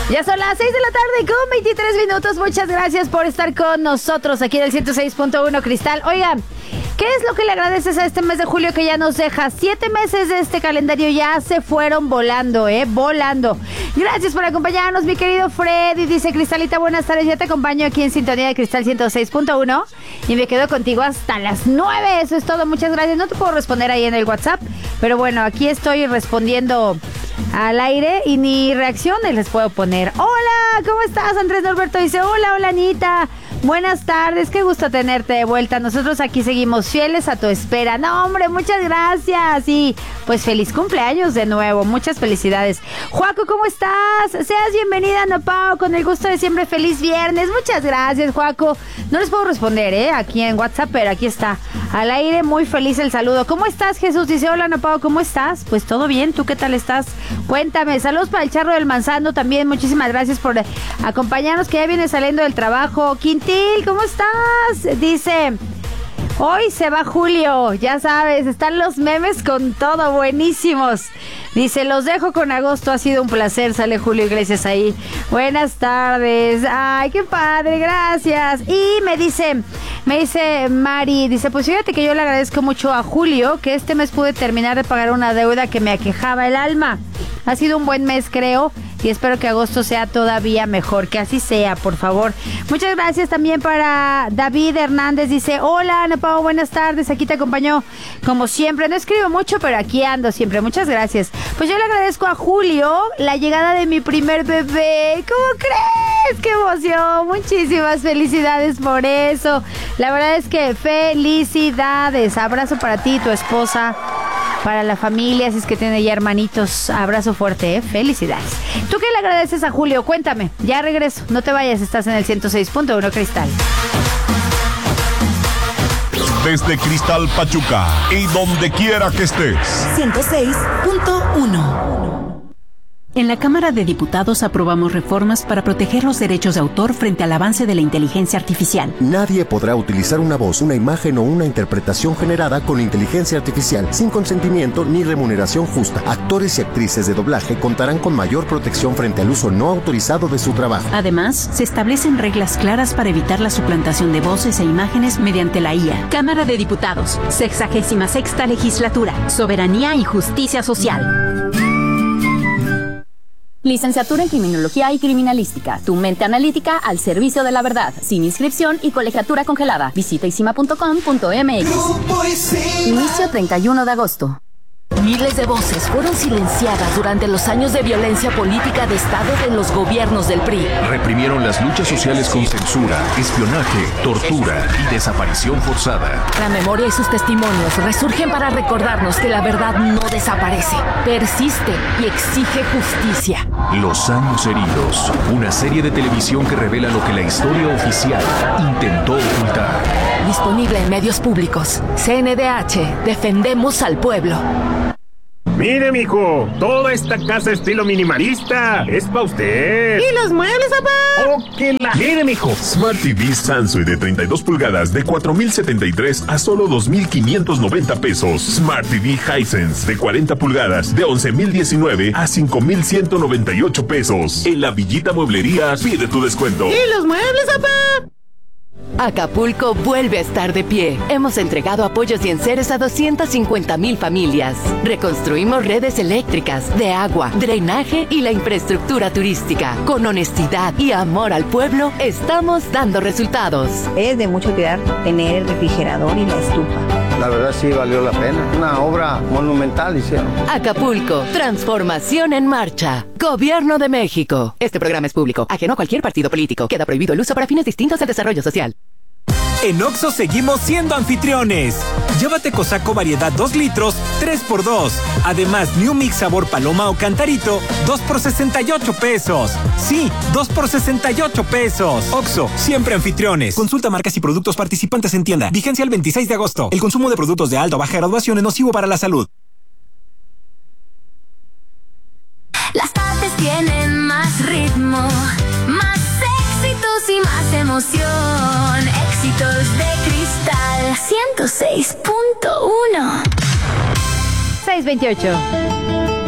Ya son las 6 de la tarde con 23 minutos. Muchas gracias por estar con nosotros aquí en el 106.1 Cristal. Oigan, ¿qué es lo que le agradeces a este mes de julio que ya nos deja? 7 meses de este calendario ya se fueron volando, volando. Gracias por acompañarnos, mi querido Freddy. Dice Cristalita, buenas tardes. Ya te acompaño aquí en Sintonía de Cristal 106.1 y me quedo contigo hasta las 9. Eso es todo, muchas gracias. No te puedo responder ahí en el WhatsApp, pero bueno, aquí estoy respondiendo al aire y ni reacciones les puedo poner. Hola, ¿cómo estás? Andrés Norberto dice, hola Anita. Buenas tardes, qué gusto tenerte de vuelta. Nosotros aquí seguimos fieles a tu espera. No, hombre, muchas gracias. Y pues feliz cumpleaños de nuevo. Muchas felicidades. Juaco, ¿cómo estás? Seas bienvenida, Nopao. Con el gusto de siempre, feliz viernes. Muchas gracias, Juaco. No les puedo responder, aquí en WhatsApp, pero aquí está. Al aire, muy feliz el saludo. ¿Cómo estás, Jesús? Dice, hola, Nopao, ¿cómo estás? Pues todo bien. ¿Tú qué tal estás? Cuéntame. Saludos para el Charro del Manzano también. Muchísimas gracias por acompañarnos, que ya viene saliendo del trabajo. Quintín, ¿cómo estás? Dice, hoy se va Julio, ya sabes, están los memes con todo, buenísimos. Dice, los dejo con agosto, ha sido un placer, sale Julio Iglesias ahí. Buenas tardes, ay, qué padre, gracias. Y me dice Mari, dice, pues fíjate que yo le agradezco mucho a Julio, que este mes pude terminar de pagar una deuda que me aquejaba el alma. Ha sido un buen mes, creo, y espero que agosto sea todavía mejor, que así sea, por favor. Muchas gracias también para David Hernández, dice, hola, Ana Pao, buenas tardes, aquí te acompaño como siempre. No escribo mucho, pero aquí ando siempre, muchas gracias. Pues yo le agradezco a Julio la llegada de mi primer bebé. ¿Cómo crees? ¡Qué emoción! Muchísimas felicidades por eso. La verdad es que felicidades. Abrazo para ti, tu esposa, para la familia, si es que tiene ya hermanitos. Abrazo fuerte, felicidades. ¿Tú qué le agradeces a Julio? Cuéntame. Ya regreso. No te vayas, estás en el 106.1 Cristal. Desde Cristal Pachuca y donde quiera que estés. 106.1. En la Cámara de Diputados aprobamos reformas para proteger los derechos de autor frente al avance de la inteligencia artificial. Nadie podrá utilizar una voz, una imagen o una interpretación generada con inteligencia artificial sin consentimiento ni remuneración justa. Actores y actrices de doblaje contarán con mayor protección frente al uso no autorizado de su trabajo. Además, se establecen reglas claras para evitar la suplantación de voces e imágenes mediante la IA. Cámara de Diputados, 66ª Legislatura, Soberanía y Justicia Social. Licenciatura en Criminología y Criminalística. Tu mente analítica al servicio de la verdad. Sin inscripción y colegiatura congelada. Visita isima.com.mx. Inicio 31 de agosto. Miles de voces fueron silenciadas durante los años de violencia política de Estado de los gobiernos del PRI. Reprimieron las luchas sociales con censura, espionaje, tortura y desaparición forzada. La memoria y sus testimonios resurgen para recordarnos que la verdad no desaparece, persiste y exige justicia. Los años heridos, una serie de televisión que revela lo que la historia oficial intentó ocultar. Disponible en medios públicos. CNDH, defendemos al pueblo. Mire, mijo, toda esta casa estilo minimalista es para usted. ¿Y los muebles, papá? ¡Oh, qué la! Mire, mijo. Smart TV Samsung de 32 pulgadas de 4,073 a solo 2,590 pesos. Smart TV Hisense de 40 pulgadas de 11,019 a 5,198 pesos. En la Villita Mueblería pide tu descuento. ¿Y los muebles, papá? Acapulco vuelve a estar de pie. Hemos entregado apoyos y enseres a 250,000 familias. Reconstruimos redes eléctricas, de agua, drenaje y la infraestructura turística. Con honestidad y amor al pueblo, estamos dando resultados. Es de mucho cuidar tener el refrigerador y la estufa. La verdad sí valió la pena. Una obra monumental hicieron. Acapulco, transformación en marcha. Gobierno de México. Este programa es público, ajeno a cualquier partido político. Queda prohibido el uso para fines distintos del desarrollo social. En Oxxo seguimos siendo anfitriones. Llévate Cosaco variedad 2 litros, 3x2. Además, New Mix sabor paloma o cantarito, 2 por 68 pesos. Sí, 2 por 68 pesos. Oxxo, siempre anfitriones. Consulta marcas y productos participantes en tienda. Vigencia el 26 de agosto. El consumo de productos de alta o baja graduación es nocivo para la salud. Las tardes tienen más ritmo, más éxitos y más emoción. Éxitos de Cristal 106.1. 628.